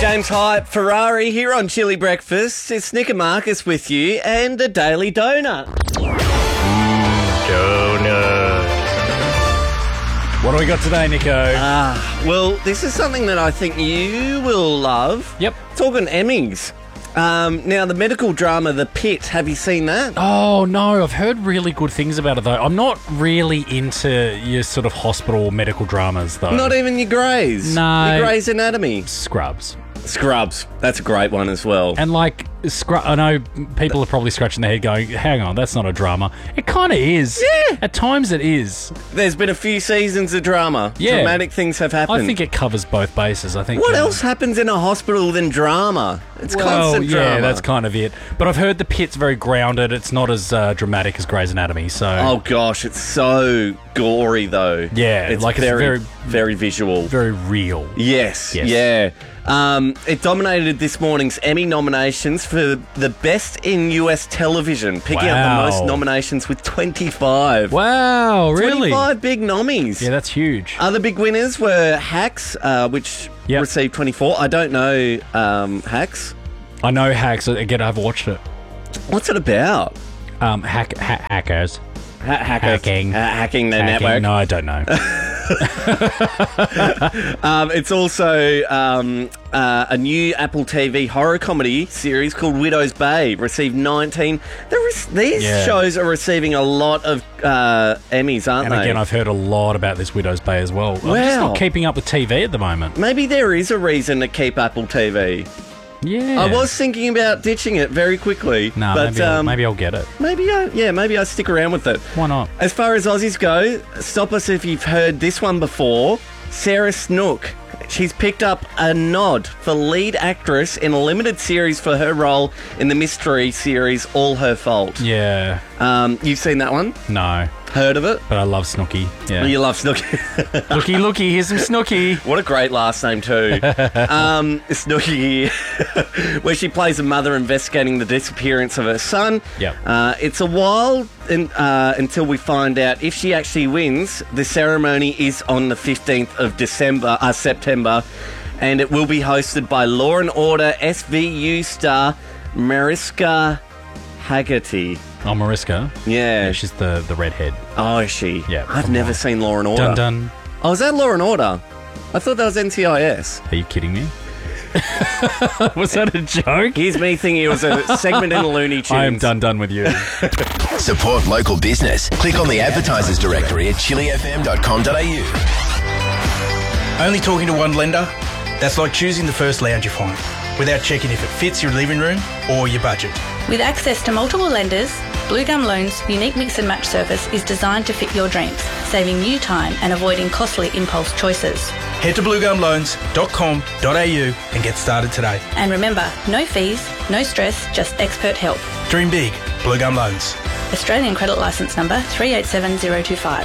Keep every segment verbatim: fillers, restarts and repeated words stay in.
James Hype, Ferrari here on Chili Breakfast. It's Nick and Marcus with you and a Daily Donut. Donut. What do we got today, Nico? Ah, well, this is something that I think you will love. Yep. Talking Emmys. Um, now, the medical drama The Pit, have you seen that? Oh, no, I've heard really good things about it, though. I'm not really into your sort of hospital medical dramas, though. Not even your Grey's? No. Your Grey's Anatomy? Scrubs. Scrubs. That's a great one as well. And, like, Scrub, I know people are probably scratching their head going, hang on, that's not a drama. It kind of is. Yeah. At times it is. There's been a few seasons of drama. Yeah. Dramatic things have happened. I think it covers both bases. I think. What uh, else happens in a hospital than drama? It's well, constant yeah, drama. that's kind of it. But I've heard The Pit's very grounded. It's not as uh, dramatic as Grey's Anatomy, so... Oh, gosh, it's so gory, though. Yeah, it's like it's very, very- very visual. very real. Yes, Yes. yeah. Um, it dominated this morning's Emmy nominations for the best in U S television, picking up Wow. the most nominations with twenty-five. Wow, really? twenty-five big nommies. Yeah, that's huge. Other big winners were Hacks, uh, which Yep. received twenty-four. I don't know um, Hacks. I know Hacks. Again, I've watched it. What's it about? Um, hack, ha- hackers. Ha- hackers- Hacking. ha- hacking the Hacking. network. No, I don't know. Um, it's also um, uh, a new Apple T V horror comedy series called Widow's Bay. Received nineteen. There is, these Yeah. shows are receiving a lot of uh, Emmys, aren't And they? again, I've heard a lot about this Widow's Bay as well. I'm just Wow. not keeping up with T V at the moment. Maybe there is a reason to keep Apple T V. Yeah. I was thinking about ditching it very quickly. No, but maybe, I'll, um, maybe I'll get it. maybe I, yeah, maybe I stick around with it. Why not? As far as Aussies go, stop us if you've heard this one before. Sarah Snook. She's picked up a nod for lead actress in a limited series for her role in the mystery series All Her Fault. Yeah. Um, you've seen that one? No. Heard of it? But I love Snooki. Yeah. You love Snooki. Looky, looky, here's some Snooki. What a great last name too. um, Snooki, where she plays a mother investigating the disappearance of her son. Yep. Uh, it's a while in, uh, until we find out if she actually wins. The ceremony is on the fifteenth of December, uh, September, and it will be hosted by Law and Order S V U star Mariska Hargitay. Oh, Mariska. Yeah. Yeah, she's the, the redhead. Oh, is she? Yeah, I've from never Law. seen Law and Order. Dun dun. Oh, is that Law and Order? I thought that was N C I S. Are you kidding me? Was that a joke? Here's me thinking it was a segment in the Looney Tunes. I am done done with you. Support local business. Click on the advertisers directory at chili f m dot com dot a u. Only talking to one lender? That's like choosing the first lounge you find, without checking if it fits your living room or your budget. With access to multiple lenders, Blue Gum Loans' unique mix and match service is designed to fit your dreams, saving you time and avoiding costly impulse choices. Head to blue gum loans dot com dot a u and get started today. And remember, no fees, no stress, just expert help. Dream big. Blue Gum Loans. Australian credit licence number three eight seven zero two five.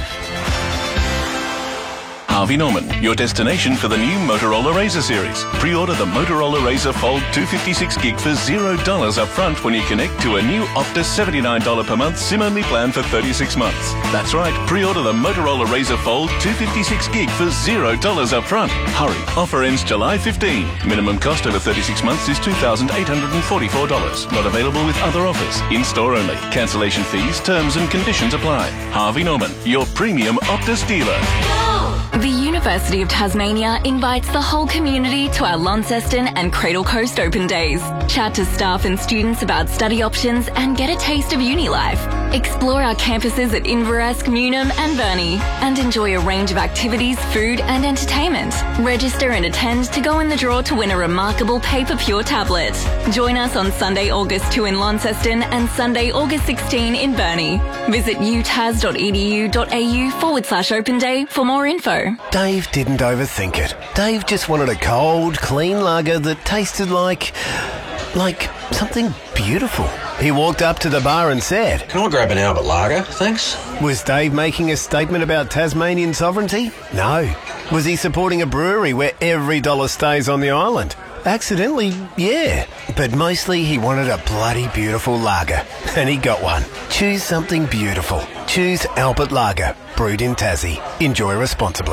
Harvey Norman, your destination for the new Motorola Razr series. Pre-order the Motorola Razr Fold two fifty-six gig for zero dollars up front when you connect to a new Optus seventy-nine dollars per month SIM-only plan for thirty-six months. That's right, pre-order the Motorola Razr Fold two fifty-six gig for zero dollars up front. Hurry, offer ends July fifteenth. Minimum cost over thirty-six months is two thousand eight hundred forty-four dollars. Not available with other offers. In-store only. Cancellation fees, terms and conditions apply. Harvey Norman, your premium Optus dealer. The University of Tasmania invites the whole community to our Launceston and Cradle Coast Open Days. Chat to staff and students about study options and get a taste of uni life. Explore our campuses at Inveresk, Newnham and Burnie and enjoy a range of activities, food and entertainment. Register and attend to go in the draw to win a remarkable Paper Pure tablet. Join us on Sunday, August second in Launceston and Sunday, August sixteenth in Burnie. Visit utas.edu.au forward slash open day for more info. Dave didn't overthink it. Dave just wanted a cold, clean lager that tasted like... like something beautiful. He walked up to the bar and said... Can I grab an Albert Lager, thanks? Was Dave making a statement about Tasmanian sovereignty? No. Was he supporting a brewery where every dollar stays on the island? Accidentally, yeah. But mostly he wanted a bloody beautiful lager. And he got one. Choose something beautiful. Choose Albert Lager. Brewed in Tassie. Enjoy responsibly.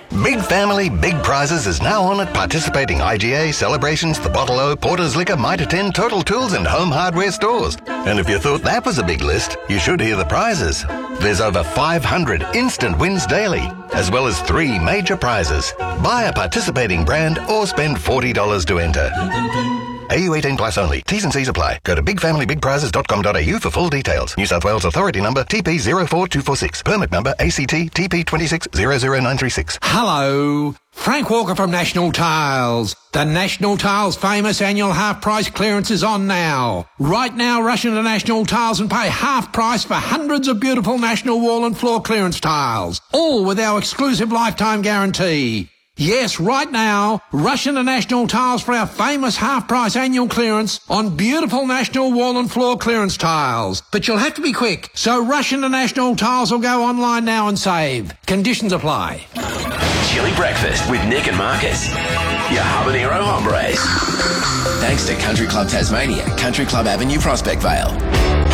Big Family, Big Prizes is now on at participating I G A, Celebrations, The Bottle O, Porter's Liquor, Mitre ten, Total Tools and Home Hardware stores. And if you thought that was a big list, you should hear the prizes. There's over five hundred instant wins daily, as well as three major prizes. Buy a participating brand or spend forty dollars to enter. A U eighteen plus only. T's and C's apply. Go to big family big prizes dot com dot a u for full details. New South Wales Authority number T P zero four two four six. Permit number A C T T P two six zero zero nine three six. Hello. Frank Walker from National Tiles. The National Tiles famous annual half price clearance is on now. Right now, rush into National Tiles and pay half price for hundreds of beautiful National wall and floor clearance tiles. All with our exclusive lifetime guarantee. Yes, right now, rush into National Tiles for our famous half-price annual clearance on beautiful National wall and floor clearance tiles. But you'll have to be quick, so rush into National Tiles or go online now and save. Conditions apply. Chili breakfast with Nick and Marcus. Your habanero hombres. Thanks to Country Club Tasmania, Country Club Avenue, Prospect Vale.